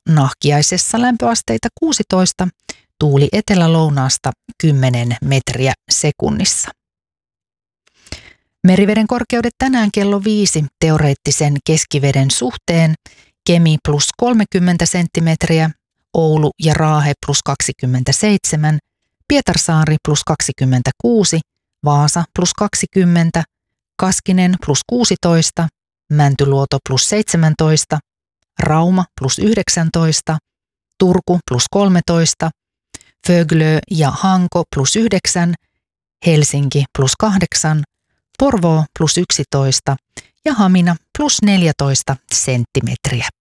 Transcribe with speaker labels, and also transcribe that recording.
Speaker 1: Nahkiaisessa lämpöasteita 16, tuuli etelä-lounaasta 10 metriä sekunnissa. Meriveden korkeudet tänään kello 5 teoreettisen keskiveden suhteen: Kemi plus 30 senttimetriä, Oulu ja Raahe plus 27, Pietarsaari plus 26, Vaasa plus 20, Kaskinen plus 16, Mäntyluoto plus 17, Rauma plus 19, Turku plus 13, Föglö ja Hanko plus 9, Helsinki plus 8, Porvoo plus 11 ja Hamina plus 14 senttimetriä.